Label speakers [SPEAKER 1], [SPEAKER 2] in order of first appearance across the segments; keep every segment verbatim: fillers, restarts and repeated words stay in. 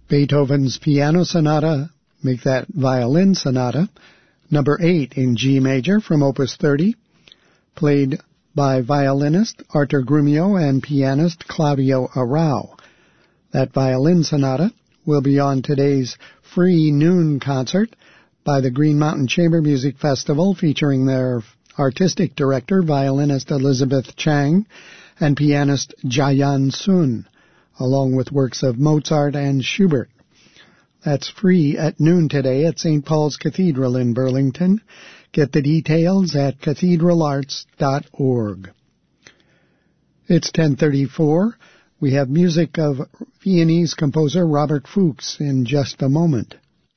[SPEAKER 1] Beethoven's Piano Sonata, make that Violin Sonata, number eight in G major from Opus thirty, played by violinist Artur Grumio and pianist Claudio Arrau. That Violin Sonata will be on today's free noon concert by the Green Mountain Chamber Music Festival, featuring their artistic director, violinist Elizabeth Chang, and pianist Jayan Sun, along with works of Mozart and Schubert. That's free at noon today at Saint Paul's Cathedral in Burlington. Get the details at cathedral arts dot org. It's ten thirty-four. We have music of Viennese composer Robert Fuchs in just a moment.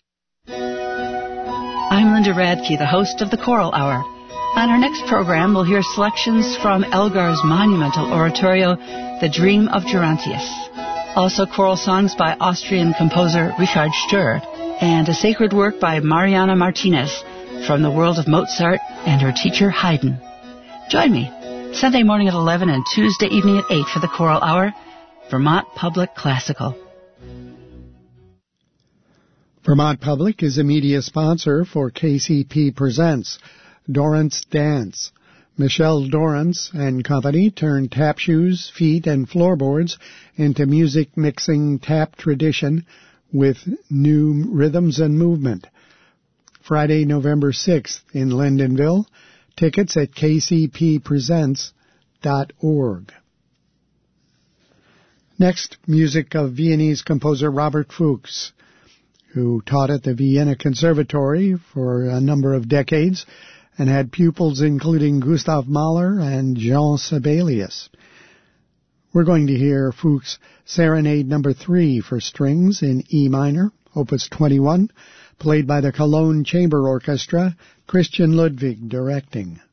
[SPEAKER 2] I'm Linda Radke, the host of the Choral Hour. On our next program, we'll hear selections from Elgar's monumental oratorio, The Dream of Gerontius. Also choral songs by Austrian composer Richard Sturr, and a sacred work by Mariana Martinez from the world of Mozart and her teacher Haydn. Join me Sunday morning at eleven and Tuesday evening at eight for the Choral Hour, Vermont Public Classical.
[SPEAKER 1] Vermont Public is a media sponsor for K C P Presents Dorrance Dance. Michelle Dorrance and company turn tap shoes, feet, and floorboards into music mixing tap tradition with new rhythms and movement. Friday, November sixth in Lyndonville. Tickets at k c p presents dot org. Next, music of Viennese composer Robert Fuchs, who taught at the Vienna Conservatory for a number of decades and had pupils including Gustav Mahler and Jean Sibelius. We're going to hear Fuchs' Serenade number three for strings in E minor, Opus twenty-one, played by the Cologne Chamber Orchestra, Christian Ludwig directing.